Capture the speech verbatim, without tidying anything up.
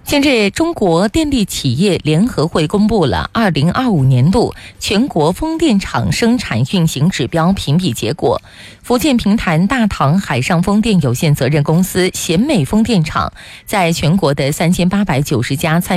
近日，中国电力企业联合会公布了二零二五年度全国风电场生产运行指标评比结果。福建平潭大唐海上风电有限责任公司贤美风电场在全国的三千八百九十家参